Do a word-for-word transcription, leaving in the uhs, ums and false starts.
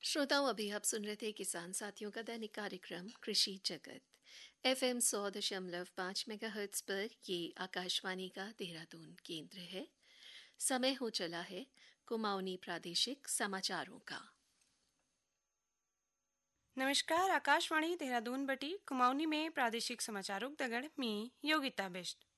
श्रोताओं, अभी आप सुन रहे थे किसान साथियों का दैनिक कार्यक्रम कृषि जगत। एफ एम सौ दशमलव पाँच मेगा हर्ट्स पर ये आकाशवाणी का देहरादून केंद्र है। समय हो चला है कुमाऊनी प्रादेशिक समाचारों का। नमस्कार, आकाशवाणी देहरादून बटी कुमाऊनी में प्रादेशिक समाचारों दगड़ मी योगिता बिष्ट।